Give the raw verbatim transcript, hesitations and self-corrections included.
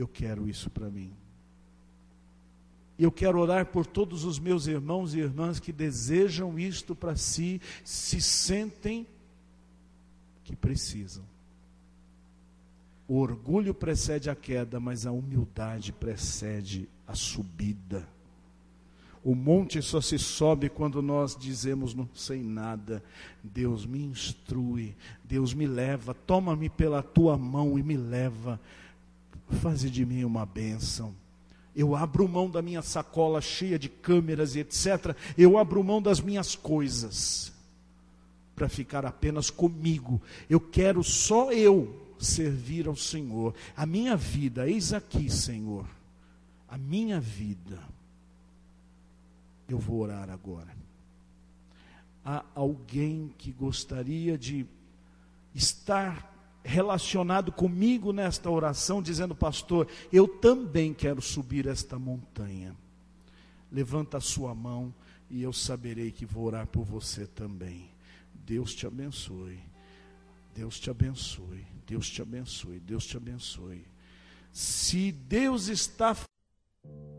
Eu quero isso para mim. Eu quero orar por todos os meus irmãos e irmãs que desejam isto para si, se sentem que precisam. O orgulho precede a queda, mas a humildade precede a subida. O monte só se sobe quando nós dizemos: não sei nada. Deus me instrui, Deus me leva, toma-me pela tua mão e me leva. Faze de mim uma bênção. Eu abro mão da minha sacola cheia de câmeras e etcétera. Eu abro mão das minhas coisas para ficar apenas comigo. Eu quero só eu servir ao Senhor. A minha vida, eis aqui, Senhor. A minha vida. Eu vou orar agora. Há alguém que gostaria de estar relacionado comigo nesta oração, dizendo: pastor, eu também quero subir esta montanha. Levanta a sua mão e eu saberei que vou orar por você também. Deus te abençoe. Deus te abençoe. Deus te abençoe. Deus te abençoe. Se Deus está